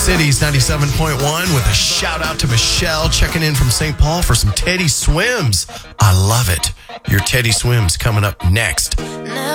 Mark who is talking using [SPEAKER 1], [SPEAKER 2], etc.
[SPEAKER 1] Cities 97.1 with a shout out to Michelle checking in from St. Paul for some Teddy Swims. I love it. Your Teddy Swims coming up next.